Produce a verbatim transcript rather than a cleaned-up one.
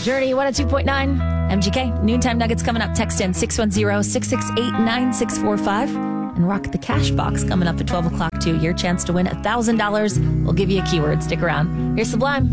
Journey one oh two point nine, M G K. Noontime Nuggets coming up. Text in six one zero, six six eight, nine six four five. And rock the cash box coming up at twelve o'clock, too. Your chance to win one thousand dollars. We'll give you a keyword. Stick around. Here's Sublime.